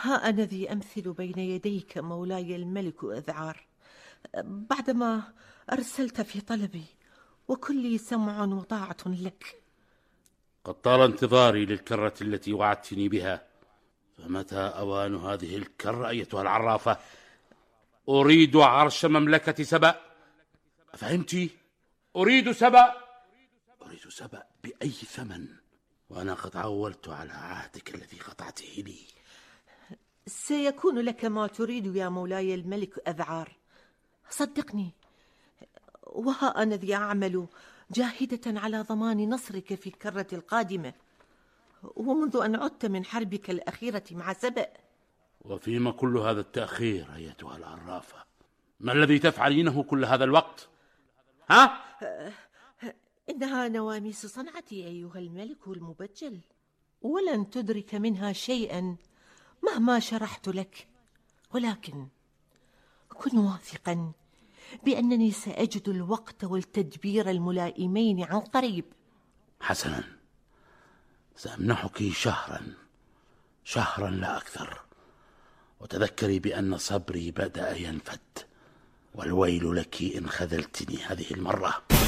ها أنا ذي أمثل بين يديك مولاي الملك أذعار، بعدما أرسلت في طلبي، وكلي سمع وطاعة لك. قد طال انتظاري للكرة التي وعدتني بها، فمتى أوان هذه الكرة أيتها العرافة؟ أريد عرش مملكة سبأ، فهمتي؟ أريد سبأ بأي ثمن، وأنا قد عولت على عهدك الذي قطعته لي. سيكون لك ما تريد يا مولاي الملك أذعار، صدقني، وها أنا ذي أعمل جاهدة على ضمان نصرك في الكرة القادمة، ومنذ أن عدت من حربك الأخيرة مع سبأ. وفيما كل هذا التأخير أيتها العرافة؟ ما الذي تفعلينه كل هذا الوقت؟ ها؟ إنها نواميس صنعتي أيها الملك المبجل، ولن تدرك منها شيئا مهما شرحت لك، ولكن كن واثقا بأنني سأجد الوقت والتدبير الملائمين عن قريب. حسنا، سأمنحك شهرا لا أكثر، وتذكري بأن صبري بدأ ينفد، والويل لك إن خذلتني هذه المرة.